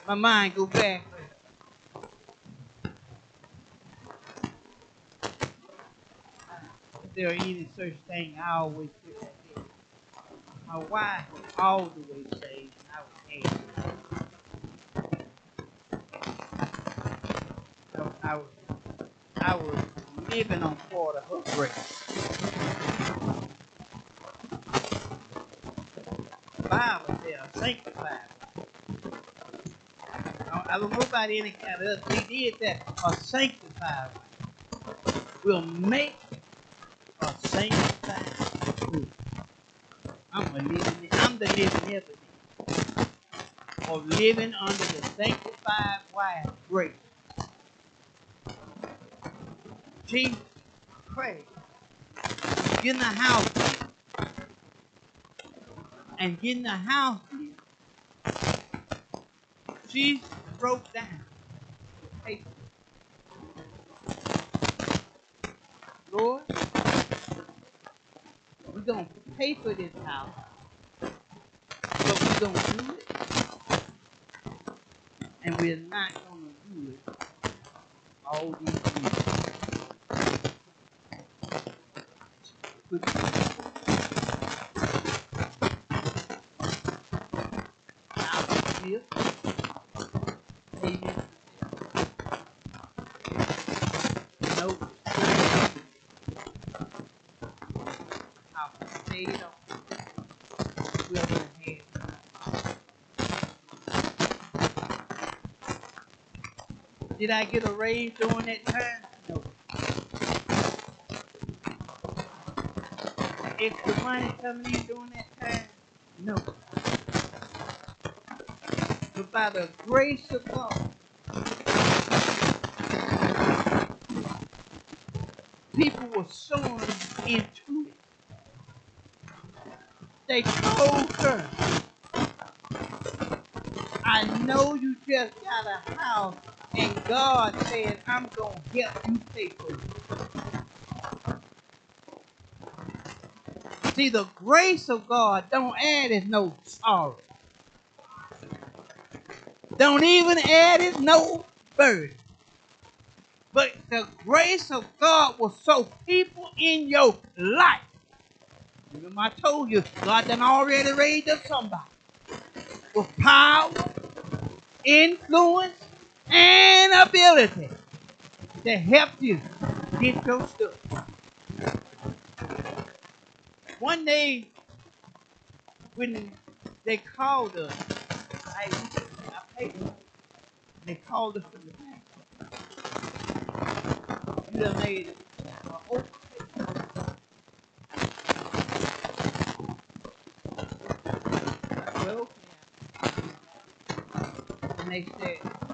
My mind go back. If there are any such thing, I always put that there. My wife was all the way saved, and I was I was living on part of her grace. The Bible says, sanctified. I don't know about any kind of other. He did that. A sanctified will make a sanctified food. I'm the living evidence of living under the sanctified wife grace. Jesus Christ, get in the house and get in the house. Jesus broke down. Hey, Lord, we're going to pay for this house, but we're going to do it, and we're not going to do it all these years. Amen. No, I'll stay on. Did I get a raise during that time? No. Extra money coming in during that time? No. But by the grace of God, people were sowing into it. They told her, I know you just got a house, and God said, I'm going to help you pay for it. See, the grace of God don't add as no sorrow. Don't even add as no burden. But the grace of God will sow people in your life. Remember I told you, God done already raised up somebody with power, influence, and ability to help you get your stuff. One day, when they called us, I paid them. They called us from the bank. You done made it. Well, and they said,